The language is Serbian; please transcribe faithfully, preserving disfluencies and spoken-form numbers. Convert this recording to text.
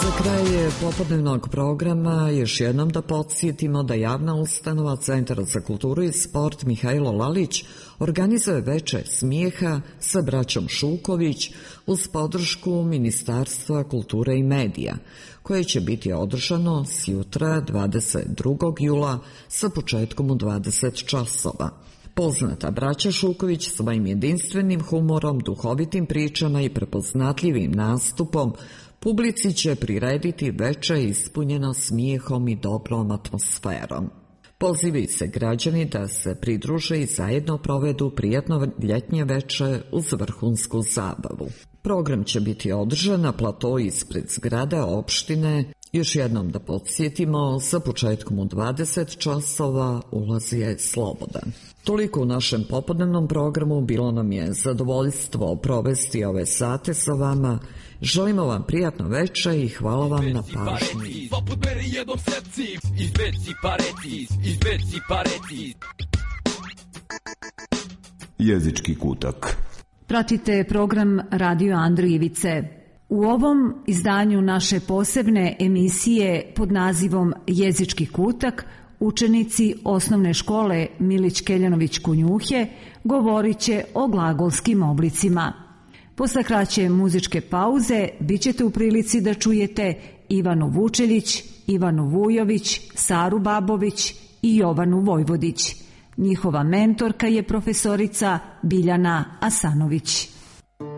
Za kraj popodnevnog programa još jednom da podsjetimo da javna ustanova Centar za kulturu i sport Mihajlo Lalić organizuje veče smijeha sa braćom Šuković uz podršku Ministarstva kulture i medija, koje će biti održano sjutra dvadeset drugog jula sa početkom u dvadeset časova. Poznata braća Šuković svojim jedinstvenim humorom, duhovitim pričama i prepoznatljivim nastupom publici će prirediti veče ispunjeno smijehom i dobrom atmosferom. Pozivaju se građani da se pridruže i zajedno provedu prijatno ljetnje veče uz vrhunsku zabavu. Program će biti održan na platoju ispred zgrade opštine. Još jednom da podsjetimo, sa početkom u dvadeset časova ulaz je slobodan. Toliko u našem popodnevnom programu, bilo nam je zadovoljstvo provesti ove sate sa vama. Želimo vam prijatno veče i hvala vam na pažnji. Jezički kutak. Pratite program Radio Andrijevice. U ovom izdanju naše posebne emisije pod nazivom Jezički kutak učenici osnovne škole Milić Keljanović Kunjuhe govorit će o glagolskim oblicima. Posle kraće muzičke pauze bit ćete u prilici da čujete Ivanu Vučelić, Ivanu Vujović, Saru Babović i Jovanu Vojvodić. Njihova mentorka je profesorica Biljana Asanović.